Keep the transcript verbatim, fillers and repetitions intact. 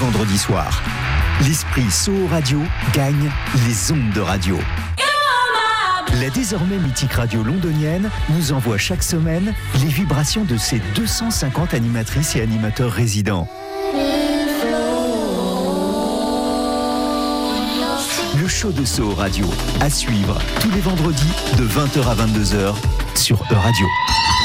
vendredis soirs. L'esprit Soho Radio gagne les ondes de radio. La désormais mythique radio londonienne nous envoie chaque semaine les vibrations de ses deux cent cinquante animatrices et animateurs résidents. Le show de Soho Radio, à suivre tous les vendredis de vingt heures à vingt-deux heures sur E-Radio.